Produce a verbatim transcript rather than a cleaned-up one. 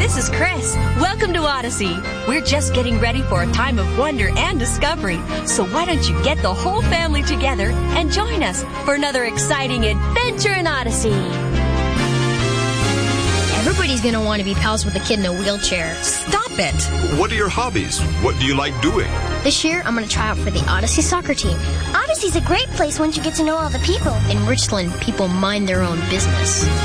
this is Chris. Welcome to Odyssey. We're just getting ready for a time of wonder and discovery. So why don't you get the whole family together and join us for another exciting adventure in Odyssey. Everybody's going to want to be pals with a kid in a wheelchair. Stop it. What are your hobbies? What do you like doing? This year, I'm going to try out for the Odyssey soccer team. Odyssey's a great place once you get to know all the people. In Richland, people mind their own business.